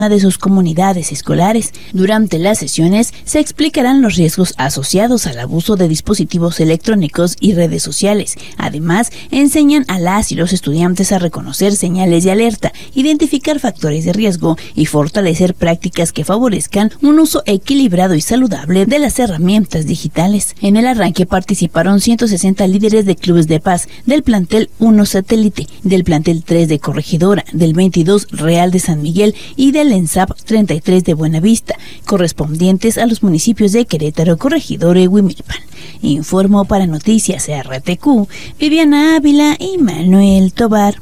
de sus comunidades escolares. Durante las sesiones se explicarán los riesgos asociados al abuso de dispositivos electrónicos y redes sociales. Además, enseñan a las y los estudiantes a reconocer señales de alerta, identificar factores de riesgo y fortalecer prácticas que favorezcan un uso equilibrado y saludable de las herramientas digitales. En el arranque participaron 160 líderes de clubes de paz del plantel 1 Satélite, del plantel 3 de Corregidora, del 22 Real de San Miguel y del ENSAP 33 de Buenavista, correspondientes a los municipios de Querétaro, Corregidora y Huimilpan. Informó para Noticias RTQ, Viviana Ávila y Manuel Tobar.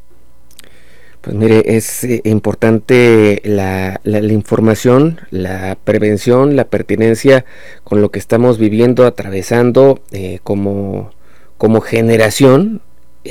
Pues mire, es importante la información, la prevención, la pertinencia con lo que estamos viviendo, atravesando como generación,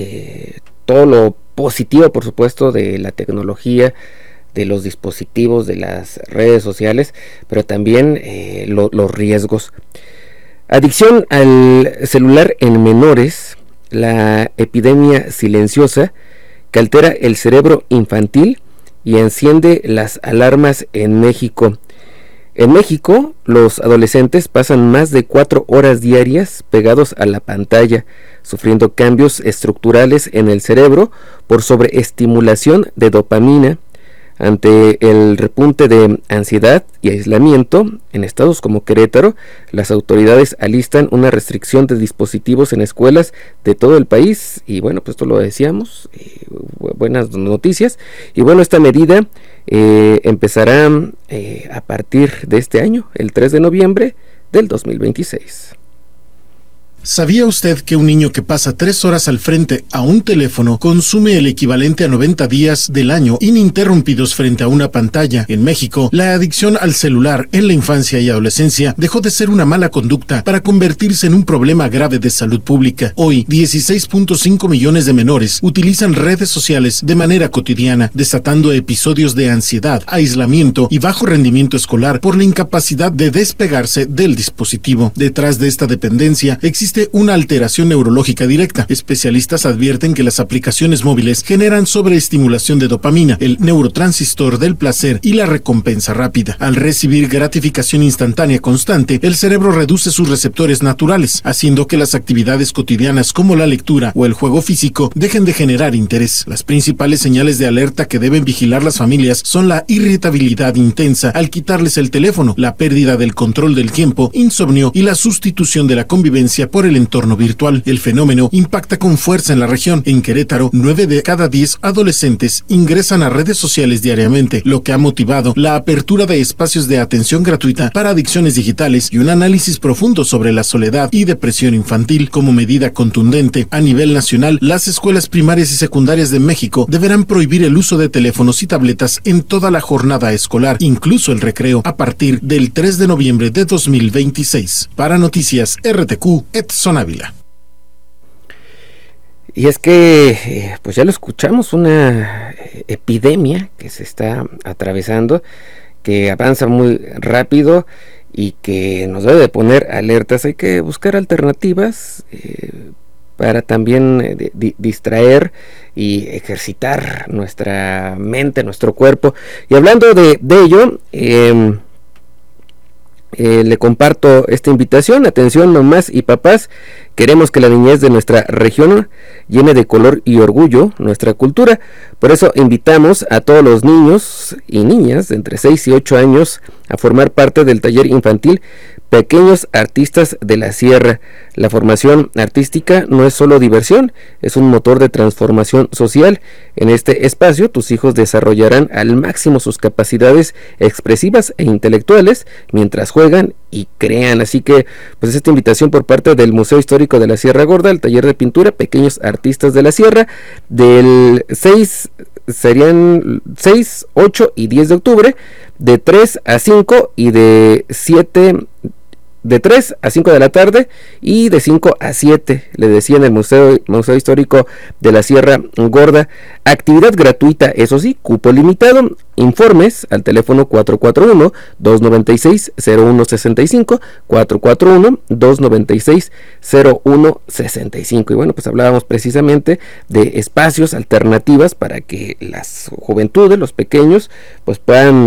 todo lo positivo, por supuesto, de la tecnología, de los dispositivos, de las redes sociales, pero también los riesgos. Adicción al celular en menores, la epidemia silenciosa que altera el cerebro infantil y enciende las alarmas en México. En México, los adolescentes pasan más de 4 horas diarias pegados a la pantalla, sufriendo cambios estructurales en el cerebro por sobreestimulación de dopamina. Ante el repunte de ansiedad y aislamiento en estados como Querétaro, las autoridades alistan una restricción de dispositivos en escuelas de todo el país. Y bueno, pues esto lo decíamos, buenas noticias. Y bueno, esta medida empezará a partir de este año, el 3 de noviembre del 2026. ¿Sabía usted que un niño que pasa 3 horas al frente a un teléfono consume el equivalente a 90 días del año ininterrumpidos frente a una pantalla? En México, la adicción al celular en la infancia y adolescencia dejó de ser una mala conducta para convertirse en un problema grave de salud pública. Hoy, 16.5 millones de menores utilizan redes sociales de manera cotidiana, desatando episodios de ansiedad, aislamiento y bajo rendimiento escolar por la incapacidad de despegarse del dispositivo. Detrás de esta dependencia existe una alteración neurológica directa. Especialistas advierten que las aplicaciones móviles generan sobreestimulación de dopamina, el neurotransmisor del placer y la recompensa rápida. Al recibir gratificación instantánea constante, el cerebro reduce sus receptores naturales, haciendo que las actividades cotidianas como la lectura o el juego físico dejen de generar interés. Las principales señales de alerta que deben vigilar las familias son la irritabilidad intensa al quitarles el teléfono, la pérdida del control del tiempo, insomnio y la sustitución de la convivencia por el entorno virtual. El fenómeno impacta con fuerza en la región. En Querétaro, 9 de cada 10 adolescentes ingresan a redes sociales diariamente, lo que ha motivado la apertura de espacios de atención gratuita para adicciones digitales y un análisis profundo sobre la soledad y depresión infantil. Como medida contundente, a nivel nacional, las escuelas primarias y secundarias de México deberán prohibir el uso de teléfonos y tabletas en toda la jornada escolar, incluso el recreo, a partir del 3 de noviembre de 2026. Para Noticias RTQ, Edson Ávila. Y es que, pues ya lo escuchamos, una epidemia que se está atravesando, que avanza muy rápido y que nos debe de poner alertas. Hay que buscar alternativas para también distraer y ejercitar nuestra mente, nuestro cuerpo. Y hablando de ello, le comparto esta invitación. Atención, mamás y papás, queremos que la niñez de nuestra región llene de color y orgullo nuestra cultura. Por eso invitamos a todos los niños y niñas de entre 6 y 8 años a formar parte del taller infantil Pequeños Artistas de la Sierra. La formación artística no es solo diversión, es un motor de transformación social. En este espacio, tus hijos desarrollarán al máximo sus capacidades expresivas e intelectuales mientras juegan y crean. Así que, pues esta invitación por parte del Museo Histórico de la Sierra Gorda, el taller de pintura Pequeños Artistas de la Sierra, del 6, 8 y 10 de octubre, de 3 a 5 y de 7 de 3 a 5 de la tarde y de 5 a 7, le decía, en el Museo Histórico de la Sierra Gorda. Actividad gratuita, eso sí, cupo limitado. Informes al teléfono 441-296-0165, 441-296-0165. Y bueno, pues hablábamos precisamente de espacios, alternativas para que las juventudes, los pequeños, pues puedan